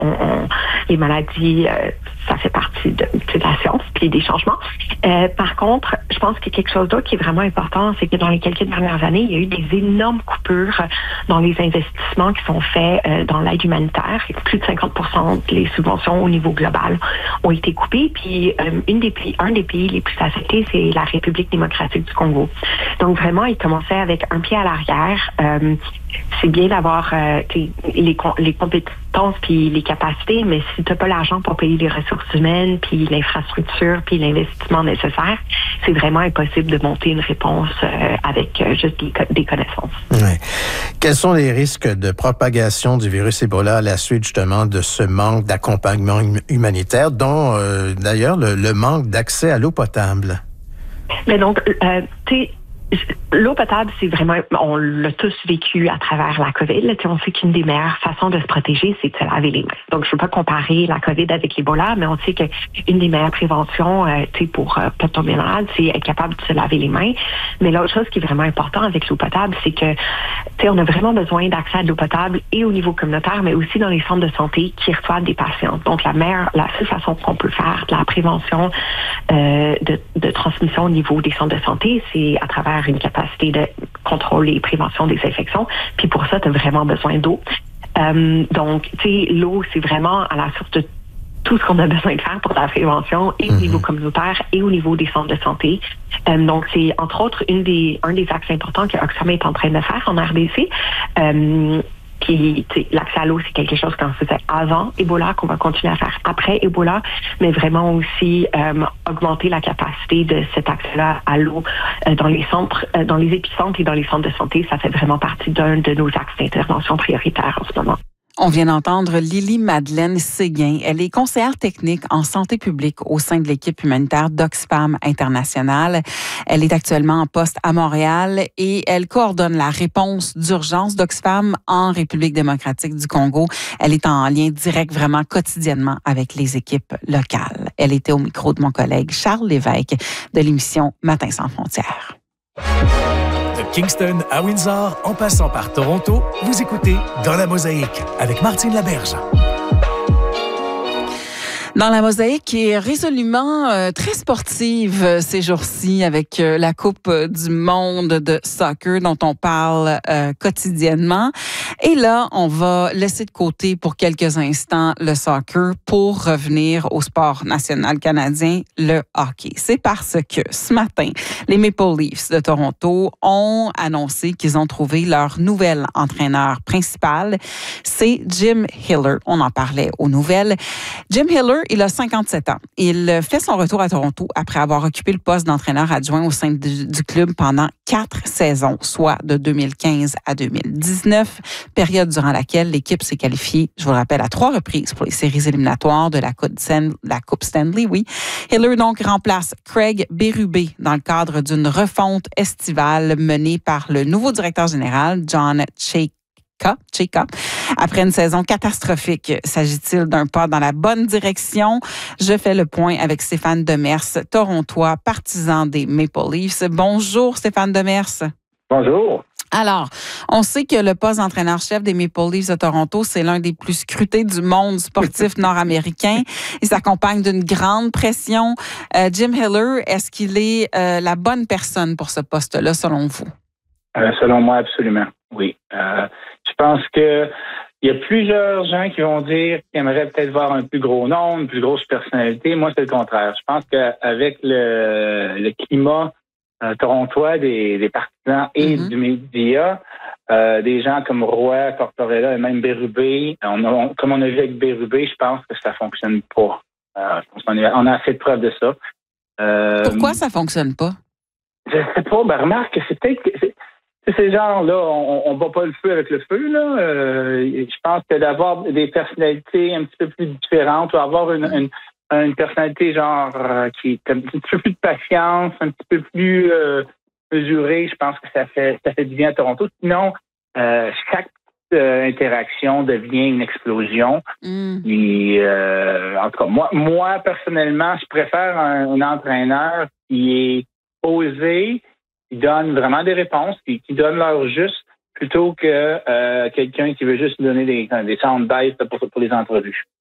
les maladies, ça fait partie de la science puis des changements. Par contre, je pense qu'il y a quelque chose d'autre qui est vraiment important, c'est que dans les quelques dernières années, il y a eu des énormes coupures dans les investissements qui sont faits dans l'aide humanitaire. Plus de 50% des subventions au niveau global ont été coupées. Puis un des pays les plus affectés, c'est la République démocratique du Congo. Donc vraiment, ils commençaient avec un pied à l'arrière. C'est bien d'avoir les compétences puis les capacités, mais si tu n'as pas l'argent pour payer les ressources humaines, puis l'infrastructure, puis l'investissement nécessaire, c'est vraiment impossible de monter une réponse avec juste des connaissances. Ouais. Quels sont les risques de propagation du virus Ebola à la suite justement de ce manque d'accompagnement humanitaire, dont d'ailleurs le manque d'accès à l'eau potable? Mais donc, l'eau potable, c'est vraiment, on l'a tous vécu à travers la COVID. Là, on sait qu'une des meilleures façons de se protéger, c'est de se laver les mains. Donc, je ne veux pas comparer la COVID avec l'Ebola, mais on sait qu'une des meilleures préventions pour pas tomber malade, c'est être capable de se laver les mains. Mais l'autre chose qui est vraiment important avec l'eau potable, c'est que on a vraiment besoin d'accès à de l'eau potable et au niveau communautaire, mais aussi dans les centres de santé qui reçoivent des patients. Donc, la seule façon qu'on peut faire de la prévention de transmission au niveau des centres de santé, c'est à travers une capacité de contrôle et prévention des infections. Puis pour ça, tu as vraiment besoin d'eau. Donc, l'eau, c'est vraiment à la source de tout ce qu'on a besoin de faire pour la prévention et au niveau communautaire et au niveau des centres de santé. Donc, c'est entre autres un des axes importants que Oxfam est en train de faire en RDC. Puis, l'accès à l'eau, c'est quelque chose qu'on faisait avant Ebola, qu'on va continuer à faire après Ebola, mais vraiment aussi augmenter la capacité de cet accès-là à l'eau dans les centres, dans les épicentres et dans les centres de santé. Ça fait vraiment partie d'un de nos axes d'intervention prioritaires en ce moment. On vient d'entendre Lily-Madeleine Séguin. Elle est conseillère technique en santé publique au sein de l'équipe humanitaire d'Oxfam International. Elle est actuellement en poste à Montréal et elle coordonne la réponse d'urgence d'Oxfam en République démocratique du Congo. Elle est en lien direct vraiment quotidiennement avec les équipes locales. Elle était au micro de mon collègue Charles Lévesque de l'émission Matin sans frontières. De Kingston à Windsor, en passant par Toronto, vous écoutez Dans la Mosaïque avec Martine Laberge. Dans la Mosaïque, qui est résolument très sportive ces jours-ci avec la Coupe du monde de soccer dont on parle quotidiennement. Et là, on va laisser de côté pour quelques instants le soccer pour revenir au sport national canadien, le hockey. C'est parce que ce matin, les Maple Leafs de Toronto ont annoncé qu'ils ont trouvé leur nouvel entraîneur principal. C'est Jim Hiller. On en parlait aux nouvelles. Jim Hiller, il a 57 ans. Il fait son retour à Toronto après avoir occupé le poste d'entraîneur adjoint au sein du club pendant 4 saisons, soit de 2015 à 2019, période durant laquelle l'équipe s'est qualifiée, je vous le rappelle, à 3 reprises pour les séries éliminatoires de la Coupe Stanley, oui. Hiller donc remplace Craig Berube dans le cadre d'une refonte estivale menée par le nouveau directeur général, John Chayka. Après une saison catastrophique, s'agit-il d'un pas dans la bonne direction? Je fais le point avec Stéphane Demers, torontois, partisan des Maple Leafs. Bonjour Stéphane Demers. Bonjour. Alors, on sait que le poste d'entraîneur-chef des Maple Leafs de Toronto, c'est l'un des plus scrutés du monde sportif nord-américain. Il s'accompagne d'une grande pression. Jim Hiller, est-ce qu'il est la bonne personne pour ce poste-là, selon vous? Selon moi, absolument, oui. Je pense que il y a plusieurs gens qui vont dire qu'ils aimeraient peut-être voir un plus gros nom, une plus grosse personnalité. Moi, c'est le contraire. Je pense qu'avec le climat torontois des partisans et du média, des gens comme Roy, Tortorella et même Berube, comme on a vu avec Berube, je pense que ça fonctionne pas. On a assez de preuves de ça. Pourquoi ça fonctionne pas? Je sais pas. Remarque que c'est peut-être... Ces gens-là, on bat pas le feu avec le feu, là. Je pense que d'avoir des personnalités un petit peu plus différentes ou avoir une personnalité qui est un petit peu plus de patience, un petit peu plus mesurée, je pense que ça fait du bien à Toronto. Sinon, chaque interaction devient une explosion. Et, en tout cas, moi personnellement, je préfère un entraîneur qui est osé, qui donne vraiment des réponses, qui donne l'heure juste, plutôt que quelqu'un qui veut juste donner des soundbites pour les entrevues.